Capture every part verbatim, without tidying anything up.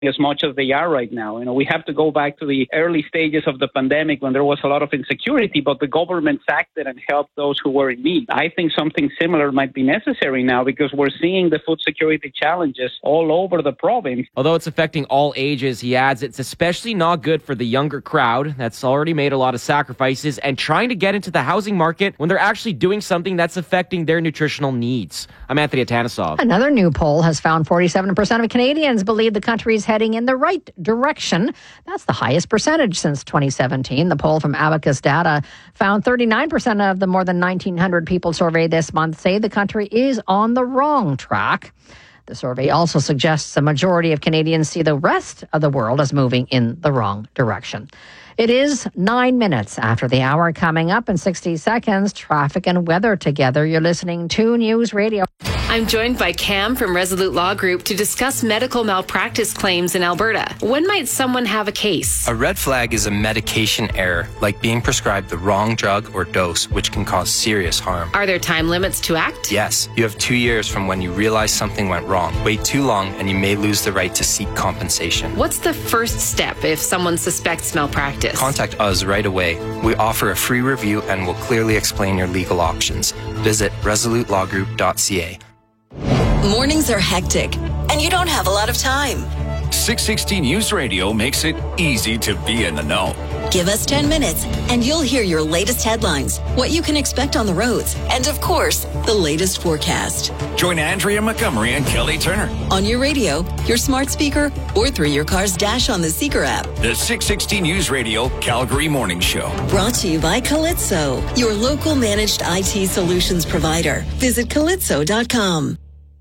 as much as they are right now. You know, we have to go back to the early stages of the pandemic when there was a lot of insecurity, but the government acted and helped those who were in need. I think something similar might be necessary now because we're seeing the food security challenges all over the province. Although it's affecting all ages, he adds it's especially not good for the younger crowd that's already made a lot of sacrifices and trying to get into the housing market when they're actually doing something that's affecting their nutritional needs. I'm Anthony Atanesov. Another new poll has found forty-seven percent of Canadians believe the country's heading in the right direction. That's the highest percentage since twenty seventeen. The poll from Abacus Data found thirty-nine percent of the more than nineteen hundred people surveyed this month say the country is on the wrong track. The survey also suggests a majority of Canadians see the rest of the world as moving in the wrong direction. It is nine minutes after the hour. Coming up in sixty seconds, traffic and weather together. You're listening to News Radio. I'm joined by Cam from Resolute Law Group to discuss medical malpractice claims in Alberta. When might someone have a case? A red flag is a medication error, like being prescribed the wrong drug or dose, which can cause serious harm. Are there time limits to act? Yes. You have two years from when you realize something went wrong. Wait too long and you may lose the right to seek compensation. What's the first step if someone suspects malpractice? Contact us right away. We offer a free review and will clearly explain your legal options. Visit resolute law group dot c a. Mornings are hectic, and you don't have a lot of time. six sixty News Radio makes it easy to be in the know. Give us ten minutes, and you'll hear your latest headlines, what you can expect on the roads, and of course, the latest forecast. Join Andrea Montgomery and Kelly Turner on your radio, your smart speaker, or through your car's dash on the Seeker app. The six sixty News Radio Calgary Morning Show. Brought to you by Calypso, your local managed I T solutions provider. Visit calypso dot com.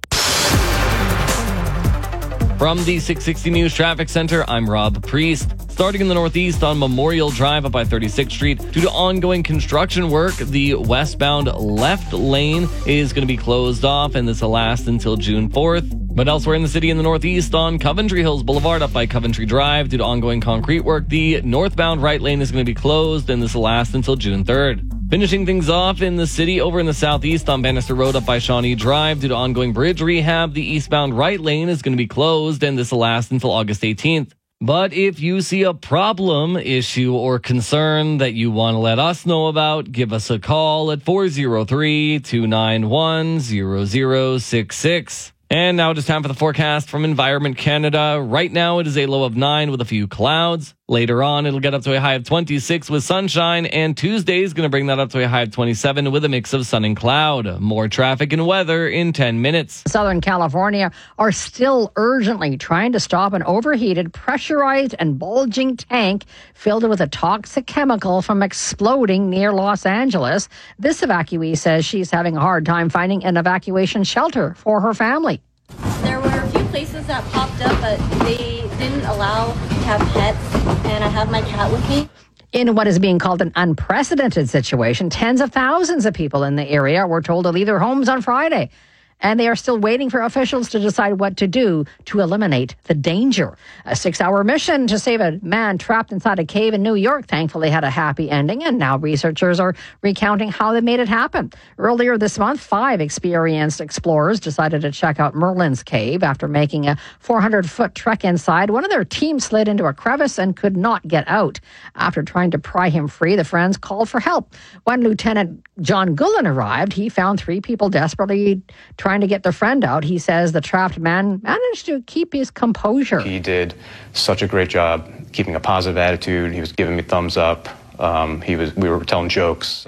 From the six sixty News Traffic Center, I'm Rob Priest. Starting in the northeast on Memorial Drive up by thirty-sixth Street, due to ongoing construction work, the westbound left lane is going to be closed off, and this will last until June fourth. But elsewhere in the city in the northeast on Coventry Hills Boulevard up by Coventry Drive, due to ongoing concrete work, the northbound right lane is going to be closed, and this will last until June third. Finishing things off in the city over in the southeast on Bannister Road up by Shawnee Drive, due to ongoing bridge rehab, the eastbound right lane is going to be closed, and this will last until August eighteenth. But if you see a problem, issue, or concern that you want to let us know about, give us a call at four oh three, two nine one, zero zero six six. And now just time for the forecast from Environment Canada. Right now it is a low of nine with a few clouds. Later on, it'll get up to a high of twenty-six with sunshine, and Tuesday is going to bring that up to a high of twenty-seven with a mix of sun and cloud. More traffic and weather in ten minutes. Southern California are still urgently trying to stop an overheated, pressurized, and bulging tank filled with a toxic chemical from exploding near Los Angeles. This evacuee says she's having a hard time finding an evacuation shelter for her family. There were a few places that popped up, but they didn't allow to have pets, and I have my cat with me. In what is being called an unprecedented situation, tens of thousands of people in the area were told to leave their homes on Friday. And they are still waiting for officials to decide what to do to eliminate the danger. A six-hour mission to save a man trapped inside a cave in New York thankfully had a happy ending, and now researchers are recounting how they made it happen. Earlier this month, five experienced explorers decided to check out Merlin's Cave. After making a four hundred foot trek inside, one of their team slid into a crevice and could not get out. After trying to pry him free, the friends called for help. When Lieutenant John Gullen arrived, he found three people desperately trying trying to get their friend out. He says the trapped man managed to keep his composure. He did such a great job keeping a positive attitude. He was giving me thumbs up. Um, he was. We were telling jokes.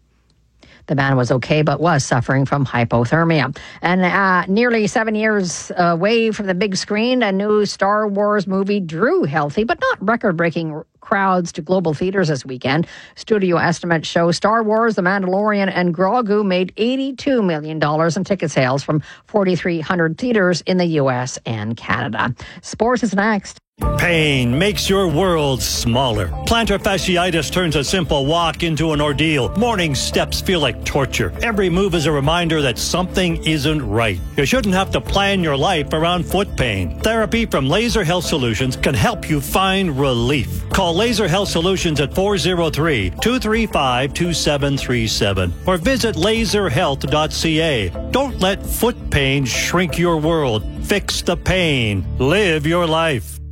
The man was okay, but was suffering from hypothermia. And uh, nearly seven years away from the big screen, a new Star Wars movie drew healthy, but not record-breaking crowds to global theaters this weekend. Studio estimates show Star Wars, The Mandalorian, and Grogu made eighty-two million dollars in ticket sales from forty-three hundred theaters in the U S and Canada. Sports is next. Pain makes your world smaller. Plantar fasciitis turns a simple walk into an ordeal. Morning steps feel like torture. Every move is a reminder that something isn't right. You shouldn't have to plan your life around foot pain. Therapy from Laser Health Solutions can help you find relief. Call Laser Health Solutions at four oh three, two three five, two seven three seven or visit laser health dot c a. Don't let foot pain shrink your world. Fix the pain. Live your life.